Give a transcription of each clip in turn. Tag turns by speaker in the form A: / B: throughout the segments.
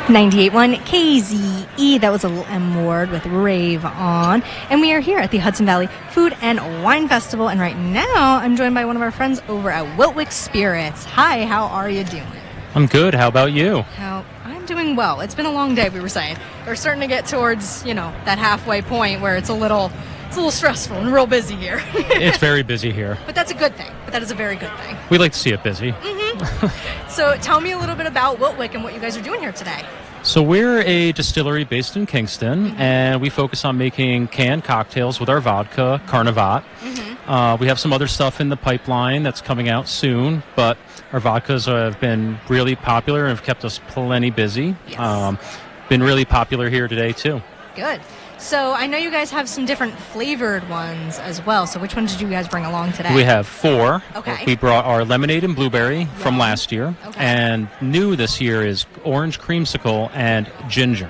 A: 98.1 KZE. That was a little M word with Rave On. And we are here at the Hudson Valley Food and Wine Festival. And right now, I'm joined by one of our friends over at Wiltwyck Spirits. Hi, how are you doing?
B: I'm good. How about you?
A: I'm doing well. It's been a long day, we were saying. We're starting to get towards, that halfway point where it's a little stressful and real busy here.
B: It's very busy here.
A: But that's a good thing. That is a very good thing.
B: We like to see it busy.
A: Mm-hmm. So tell me a little bit about Wiltwyck and what you guys are doing here today.
B: So we're a distillery based in Kingston, and we focus on making canned cocktails with our vodka, Carnivat. We have some other stuff in the pipeline that's coming out soon, but our vodkas have been really popular and have kept us plenty busy.
A: Yes.
B: Been really popular here today, too.
A: Good. So I know you guys have some different flavored ones as well. So which ones did you guys bring along today?
B: We have 4.
A: Okay.
B: We brought our lemonade and blueberry from last year.
A: Okay.
B: And new this year is orange creamsicle and ginger.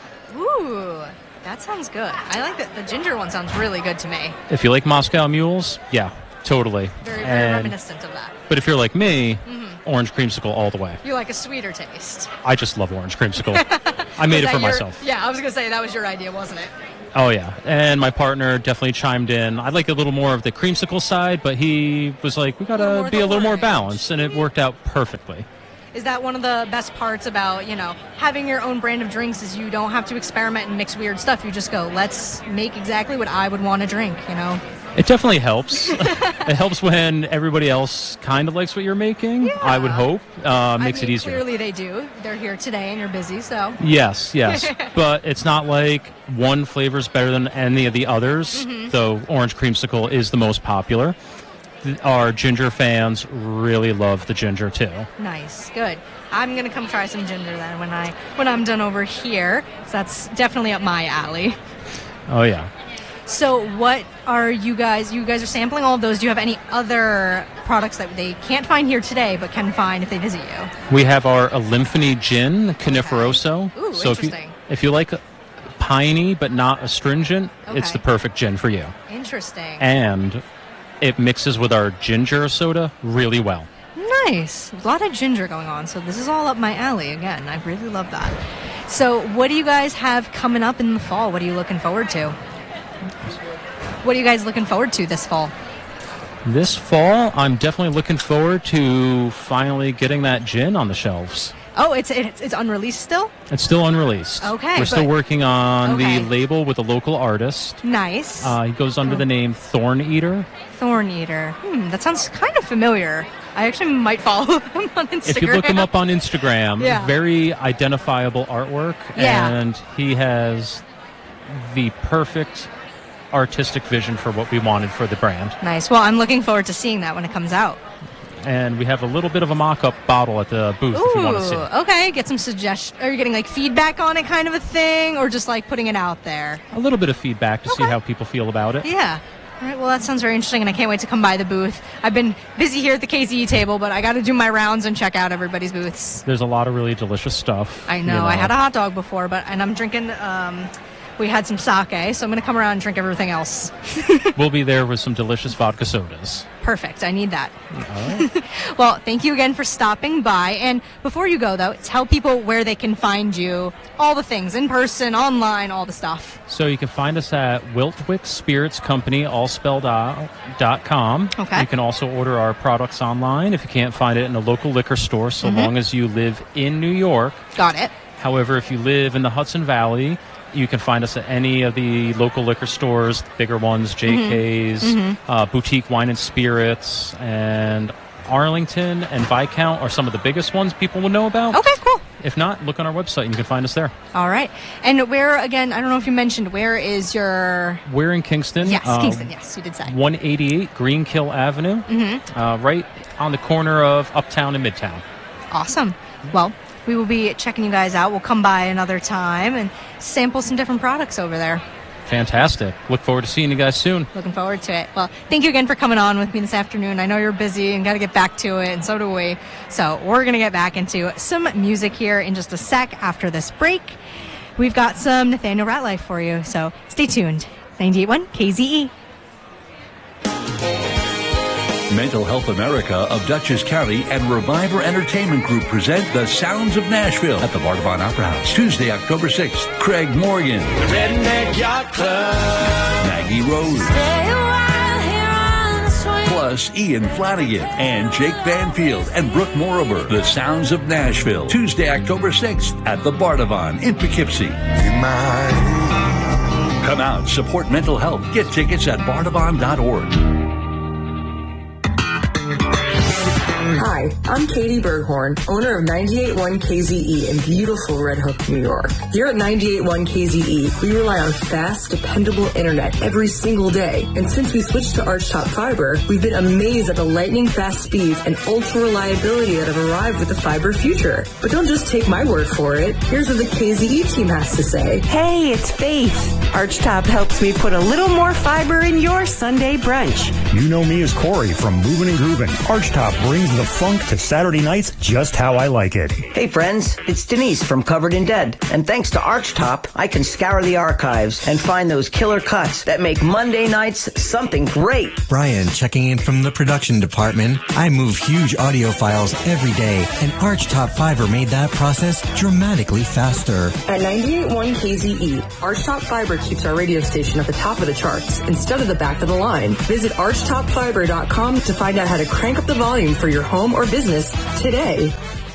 A: Ooh, that sounds good. I like that. The ginger one sounds really good to me.
B: If you like Moscow mules, yeah, totally.
A: Very reminiscent of that.
B: But if you're like me, orange creamsicle all the way.
A: You like a sweeter taste.
B: I just love orange creamsicle. I made it for myself.
A: Yeah, I was going to say that was your idea, wasn't it?
B: Oh, yeah. And my partner definitely chimed in. I'd like a little more of the creamsicle side, but he was like, we got to be a little more balanced, and it worked out perfectly.
A: Is that one of the best parts about, having your own brand of drinks is you don't have to experiment and mix weird stuff. You just go, let's make exactly what I would want to drink,
B: It definitely helps. It helps when everybody else kind of likes what you're making, I would hope. Makes it easier.
A: Clearly they do. They're here today and you're busy, so.
B: Yes. But it's not like one flavor's better than any of the others, though orange creamsicle is the most popular. Our ginger fans really love the ginger, too.
A: Nice. Good. I'm going to come try some ginger then when I'm done over here. So that's definitely up my alley.
B: Oh, yeah.
A: So what are you guys are sampling all of those. Do you have any other products that they can't find here today but can find if they visit you?
B: We have our Olymphony Gin, Coniferoso.
A: Ooh,
B: so
A: interesting.
B: If you like piney but not astringent, it's
A: Okay.
B: the perfect gin for you.
A: Interesting.
B: And it mixes with our ginger soda really well.
A: Nice. A lot of ginger going on, so this is all up my alley again. I really love that. So what do you guys have coming up in the fall? What are you looking forward to? What are you guys looking forward to this fall?
B: This fall, I'm definitely looking forward to finally getting that gin on the shelves.
A: Oh, it's unreleased still?
B: It's still unreleased.
A: Okay.
B: We're still working on
A: Okay.
B: the label with a local artist.
A: Nice.
B: He goes under the name Thorn Eater.
A: Thorn Eater. That sounds kind of familiar. I actually might follow him on Instagram.
B: If you look him up on Instagram,
A: Yeah.
B: very identifiable artwork.
A: Yeah.
B: And he has the perfect artistic vision for what we wanted for the brand.
A: Nice. Well, I'm looking forward to seeing that when it comes out.
B: And we have a little bit of a mock-up bottle at the booth if you want to see it.
A: Okay. Get some suggestions. Are you getting feedback on it kind of a thing, or just putting it out there?
B: A little bit of feedback to see how people feel about it.
A: Yeah. All right, well, that sounds very interesting, and I can't wait to come by the booth. I've been busy here at the KZE table, but I got to do my rounds and check out everybody's booths.
B: There's a lot of really delicious stuff.
A: I know. I had a hot dog before, and I'm drinking, we had some sake, so I'm going to come around and drink everything else.
B: We'll be there with some delicious vodka sodas.
A: Perfect. I need that.
B: All right.
A: Well, thank you again for stopping by. And before you go, though, tell people where they can find you, all the things, in person, online, all the stuff.
B: So you can find us at Wiltwyck Spirits Company, all spelled out, .com.
A: Okay.
B: You can also order our products online if you can't find it in a local liquor store, so long as you live in New York.
A: Got it.
B: However, if you live in the Hudson Valley, you can find us at any of the local liquor stores, bigger ones, JK's, Boutique Wine and Spirits, and Arlington and Viscount are some of the biggest ones people will know about.
A: Okay, cool.
B: If not, look on our website and you can find us there.
A: All right. And where, again, I don't know if you mentioned, where is your...
B: We're in Kingston.
A: Yes, Kingston, yes, you did say.
B: 188 Greenkill Avenue, right on the corner of Uptown and Midtown.
A: Awesome. Well, we will be checking you guys out. We'll come by another time and sample some different products over there.
B: Fantastic. Look forward to seeing you guys soon.
A: Looking forward to it. Well, thank you again for coming on with me this afternoon. I know you're busy and got to get back to it, and so do we. So we're going to get back into some music here in just a sec after this break. We've got some Nathaniel Ratliff for you, so stay tuned. 98.1 KZE.
C: Mental Health America of Dutchess County and Reviver Entertainment Group present The Sounds of Nashville at the Bardavon Opera House, Tuesday, October 6th. Craig Morgan,
D: The Redneck Yacht Club,
C: Maggie Rose,
E: Stay a while here on the swing.
C: plus Ian Flanagan and Jake Banfield and Brooke Morover. The Sounds of Nashville, Tuesday, October 6th at the Bardavon in Poughkeepsie. Come out, support mental health. Get tickets at bardavon.org.
F: Hi, I'm Katie Berghorn, owner of 98.1 KZE in beautiful Red Hook, New York. Here at 98.1 KZE, we rely on fast, dependable internet every single day. And since we switched to Archtop Fiber, we've been amazed at the lightning fast speeds and ultra reliability that have arrived with the fiber future. But don't just take my word for it. Here's what the KZE team has to say.
G: Hey, it's Faith. Archtop helps me put a little more fiber in your Sunday brunch.
H: You know me as Corey from Movin' and Groovin'. Archtop brings the funk to Saturday nights just how I like it.
I: Hey friends, it's Denise from Covered in Dead. And thanks to Archtop, I can scour the archives and find those killer cuts that make Monday nights something great.
J: Brian checking in from the production department. I move huge audio files every day, and Archtop Fiber made that process dramatically faster.
F: At 98.1 KZE, Archtop Fiber keeps our radio station at the top of the charts instead of the back of the line. Visit archtopfiber.com to find out how to crank up the volume for your home or business today.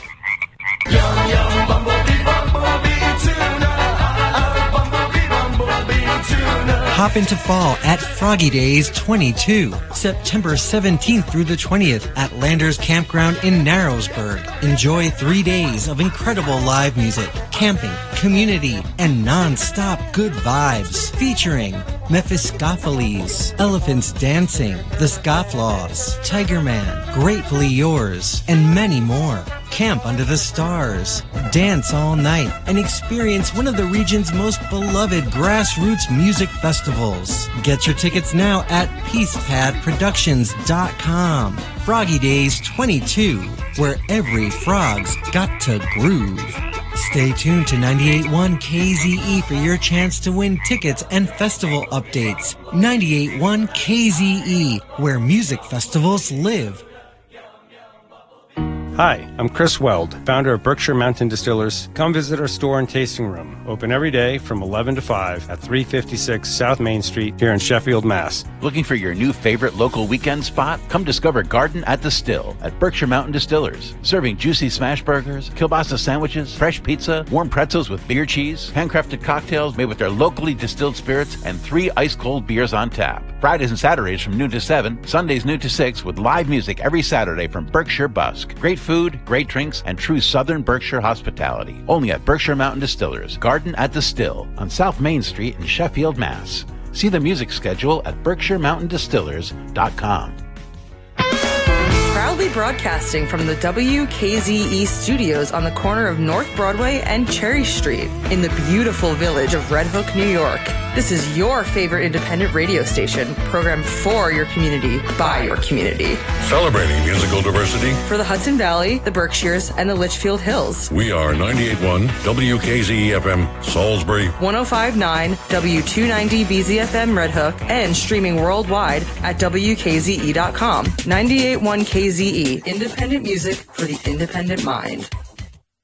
D: Yum yum bumblebee, bumblebee tuna, bumblebee, bumblebee tuna.
J: Hop into fall at Froggy Days 22, September 17th through the 20th at Landers Campground in Narrowsburg. Enjoy 3 days of incredible live music, camping, community, and non-stop good vibes. Featuring Mephistopheles, Elephants Dancing, The Scofflaws, Tiger Man, Gratefully Yours, and many more. Camp under the stars, dance all night, and experience one of the region's most beloved grassroots music festivals. Get your tickets now at peacepadproductions.com. Froggy Days 22, where every frog's got to groove. Stay tuned to 98.1 KZE for your chance to win tickets and festival updates. 98.1 KZE, where music festivals live.
K: Hi, I'm Chris Weld, founder of Berkshire Mountain Distillers. Come visit our store and tasting room, open every day from 11 to 5 at 356 South Main Street here in Sheffield, Mass.
L: Looking for your new favorite local weekend spot? Come discover Garden at the Still at Berkshire Mountain Distillers. Serving juicy smash burgers, kielbasa sandwiches, fresh pizza, warm pretzels with beer cheese, handcrafted cocktails made with their locally distilled spirits, and 3 ice-cold beers on tap. Fridays and Saturdays from noon to 7, Sundays noon to 6 with live music every Saturday from Berkshire Busk. Great food, great drinks, and true Southern Berkshire hospitality. Only at Berkshire Mountain Distillers, Garden at the Still on South Main Street in Sheffield, Mass. See the music schedule at BerkshireMountainDistillers.com.
F: Proudly broadcasting from the WKZE studios on the corner of North Broadway and Cherry Street in the beautiful village of Red Hook, New York. This is your favorite independent radio station, programmed for your community, by your community.
M: Celebrating musical diversity
F: for the Hudson Valley, the Berkshires, and the Litchfield Hills.
M: We are 98.1 WKZE FM, Salisbury,
F: 105.9 W290 BZFM Red Hook, and streaming worldwide at WKZE.com. 98.1 KZE, independent music for the independent mind.